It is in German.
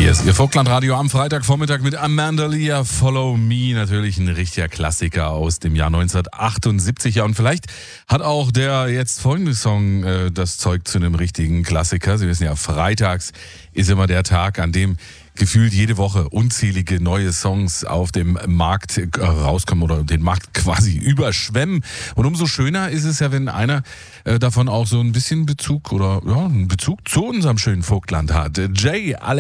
Hier ist Ihr Vogtlandradio am Freitagvormittag mit Amanda Lear, Follow Me, natürlich ein richtiger Klassiker aus dem Jahr 1978. Ja, und vielleicht hat auch der jetzt folgende Song das Zeug zu einem richtigen Klassiker. Sie wissen ja, freitags ist immer der Tag, an dem gefühlt jede Woche unzählige neue Songs auf dem Markt rauskommen oder den Markt quasi überschwemmen. Und umso schöner ist es ja, wenn einer davon auch so ein bisschen Bezug oder ja, einen Bezug zu unserem schönen Vogtland hat. Jay